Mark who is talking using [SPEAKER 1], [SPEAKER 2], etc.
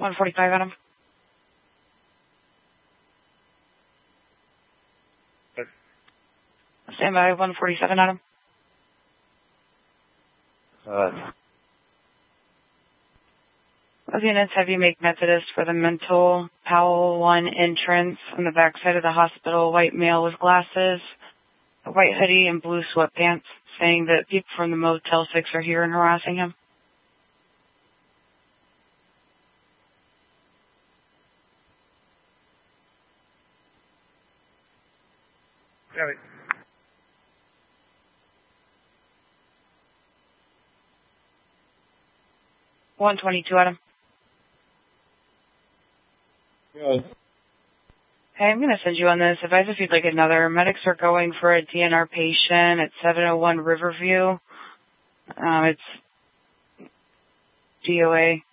[SPEAKER 1] 145, Adam. Stand by, 147, Adam. Those units have you make Methodist for the mental Powell 1 entrance on the back side of the hospital. White male with glasses, a white hoodie, and blue sweatpants, saying that people from the Motel 6 are here and harassing him.
[SPEAKER 2] Got it.
[SPEAKER 1] $122, Adam.
[SPEAKER 2] Yeah.
[SPEAKER 1] Hey, I'm going to send you on this. Advise if you'd like another. Medics are going for a DNR patient at 701 Riverview. It's DOA.